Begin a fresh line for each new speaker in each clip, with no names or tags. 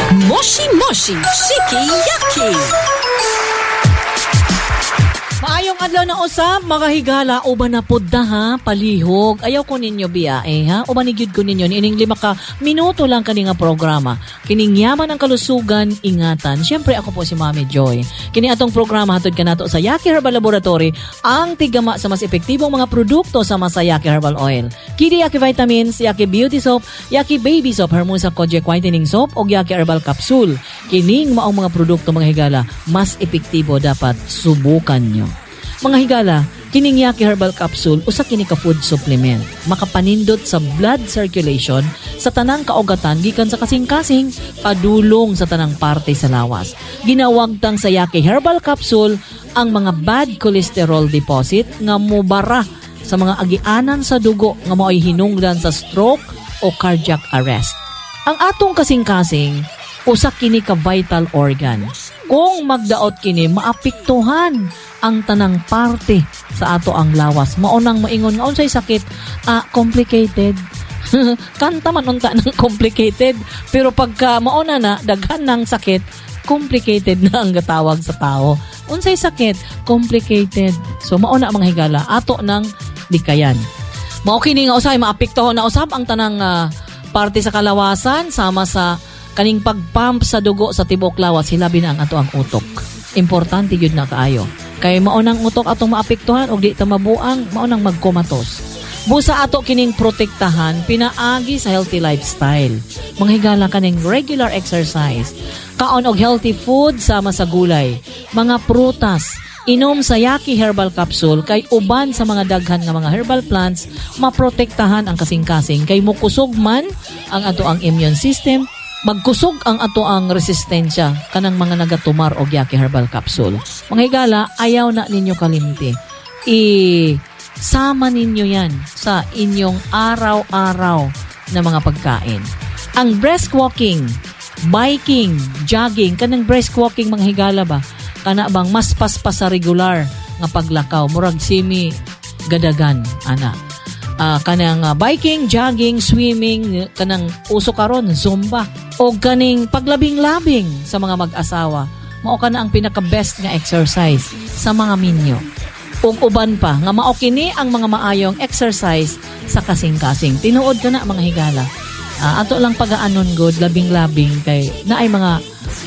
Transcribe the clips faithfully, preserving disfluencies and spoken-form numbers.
Moshi Moshi Shiki Yaki. Maayong adlaw na usab, makahigala, uban na pudda ha, palihog. Ayaw ko ninyo biya eh ha, uban nigyud ko ninyo, ining lima ka minuto lang kani nga programa. Kining yaman ang kalusugan, ingatan. Siyempre ako po si Mami Joy. Kini atong programa hatod kanato sa Yaki Herbal Laboratory, ang tigama sa mas epektibong mga produkto sa masa Yaki Herbal Oil. Kini Yaki Vitamins, Yaki Beauty Soap, Yaki Baby Soap, Hermosa Kojic Whitening Soap, o Yaki Herbal Capsule. Kining maong mga produkto mga higala, mas epektibo dapat subukan nyo. Mga higala, kining Yaki Herbal Capsule usa kini ka food supplement, makapanindot sa blood circulation sa tanang kaugatan gikan sa kasing-kasing, padulong sa tanang parte sa lawas. Ginawagtang sa Yaki Herbal Capsule ang mga bad cholesterol deposit nga mobara sa mga agianan sa dugo nga mao'y hinungdan sa stroke o cardiac arrest. Ang atong kasing-kasing usa kini ka vital organ. Kung magdaot kini, maapektuhan ang tanang parte sa ato ang lawas. Maunang maingon nga unsay sakit, ah, complicated. Kanta man unta ng complicated, pero pagka mauna na daghan ng sakit, complicated na ang gatawag sa tao. Unsay sakit, complicated. So mauna mga higala ato ng dikayan. Mao kini nga usay maapektuhan na usab ang tanang uh, parte sa kalawasan sama sa kaning pagpump sa dugo sa tibok lawas, hilabi na ang ato ang utok. Importante yun na kaayo. Kay maunang utok atong maapektuhan og di ta mabuang, maunang magkomatos. Busa ato kining protektahan pinaagi sa healthy lifestyle. Manghigala kaning regular exercise, kaon og healthy food sama sa gulay, mga prutas, inom sa Yaki Herbal Capsule kay uban sa mga daghan nga mga herbal plants maprotektahan ang kasing-kasing kay mukusog man ang ato ang immune system. Magkusog ang ato ang resistensya kanang mga nagatumar og Yaki Herbal Capsule. Mga higala, ayaw na ninyo kalimti. I-sama ninyo yan sa inyong araw-araw na mga pagkain. Ang brisk walking, biking, jogging, kanang brisk walking mga higala ba? Kana bang mas paspas sa regular nga paglakaw, murag simi gadagan, ana. Uh, kanang uh, biking, jogging, swimming, kanang uso karon, zumba, o kaning paglabing-labing sa mga mag-asawa. Mao kana ang pinaka-best nga exercise sa mga minyo. Ug uban pa nga mao kini ang mga maayong exercise sa kasing-kasing. Tinuod kana mga higala. Uh, ato lang pagaanon god labing-labing kay naay mga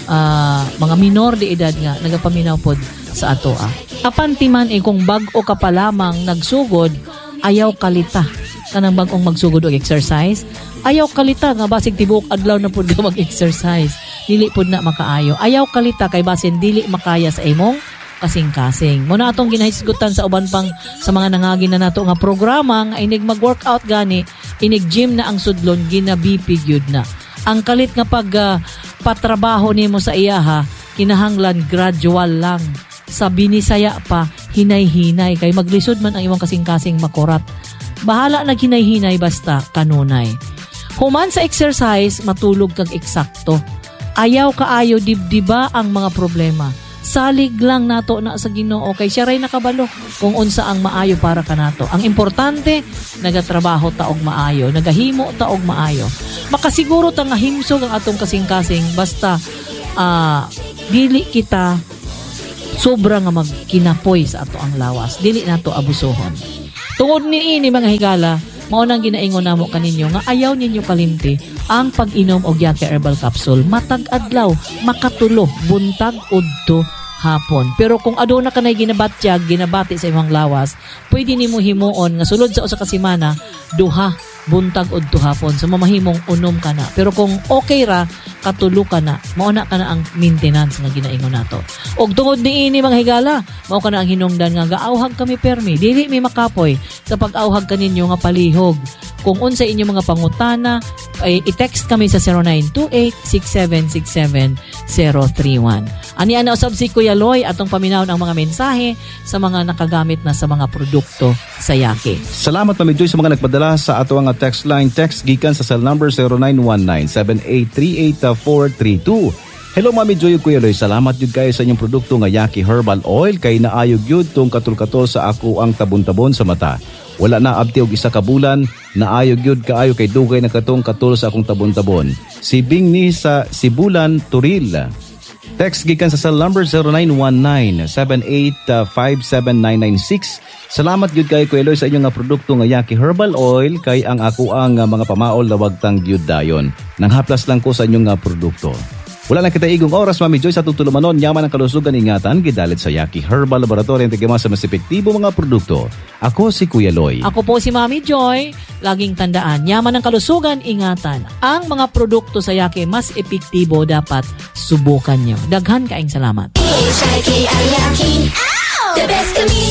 uh, mga minor de edad nga nagapaminaw pod sa ato ah. Apan timan eh kung bag-o ka pa lamang nagsugod, ayaw kalita kanang bag-ong magsugod og exercise. Ayaw kalita nga basig tibok adlaw na pud ka mag-exercise. Dili pud na makaayo. Ayaw kalita kay basin dili makaya sa imong kasing-kasing. Muna atong ginahisgutan sa uban pang sa mga nangagi na nato nga programa nga inig mag-workout gani, inig gym na ang sudlon, gina-B P gyud na. Ang kalit nga pag uh, patrabaho nimo sa iyaha, kinahanglan gradual lang. Sa binisaya pa, hinay-hinay kay maglisod man ang imong kasing-kasing makurat. Bahala na hinay-hinay basta kanunay. Human sa exercise, matulog kag eksakto. Ayaw kaayo dibdiba ang mga problema. Salig lang nato na sa Ginoo kay siya ray nakabalo kung unsa ang maayo para kanato. Ang importante, nagatrabaho ta og maayo, nagahimo ta og maayo. Makasiguro ta nga himsog ang atong kasing-kasing basta uh, dili kita sobra nga magkinapoy sa ato ang lawas. Dili nato abusohon. Tungod ni ini mga higala, mao nang ginaingon namo kaninyo nga ayaw ninyo kalimti ang pag-inom og Yaki Herbal Capsule matag adlaw, makatulo, buntag udto hapon. Pero kung aduna kanay ginabatyag, ginabati sa imong lawas, pwede nimo himuon nga sulod sa usa ka semana duha buntag udto hapon. So mamahimong unom ka na. Pero kung okay ra, katulo ka na. Mauna ka na ang maintenance nga ginaingon nato. Og tungod niini mga higala, mao ka na ang hinungdan nga gaawhag kami permi. Dili mi makapoy sa pag-awhag kaninyo nga palihog. Kung unsa inyo mga pangutana, ay i-text kami sa zero nine two eight six seven six seven zero three one. Ani ana usab si Kuya Loy atong paminawon ang mga mensahe sa mga nakagamit na sa mga produkto sa Yaki.
Salamat Mami Joy sa mga nagpadala sa ato nga text line. Text gikan sa cell number zero nine one nine seven eight three eight four three two. Hello Mami Joy ug Kuya Loy, salamat jud kayo sa inyong produkto nga Yaki Herbal Oil kay naayog yun tong katul-katul sa ako ang tabon-tabon sa mata. Wala na abti og isa ka bulan, naayog yun kaayo kay dugay na katong katul sa akong tabon-tabon. Si Bing ni sa Sibulan, Turil. Text gikan sa cell number zero nine one nine, seven eight five seven nine nine six. Salamat gyud kay Kuya Eloy sa inyong nga produkto nga Yaki Herbal Oil kay ang ako ang uh, mga pamaol na wagtang gyud dayon. Nanghaplas lang ko sa inyong nga produkto. Wala na kita igong oras, Mami Joy, sa tutulumanon, yaman ang kalusugan ingatan, gidalit sa Yaki Herbal Laboratory ang tigama sa mas epektibo mga produkto. Ako si Kuya Eloy.
Ako po si Mami Joy. Laging tandaan, yaman ang kalusugan ingatan. Ang mga produkto sa Yaki mas epektibo, dapat subukan nyo. Daghan kaing salamat.
The best kami.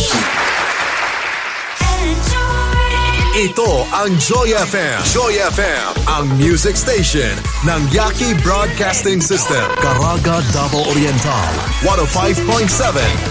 Ito ang Joy F M. Joy F M, ang music station ng Yaki Broadcasting System. Caraga, Davao Oriental, one oh five point seven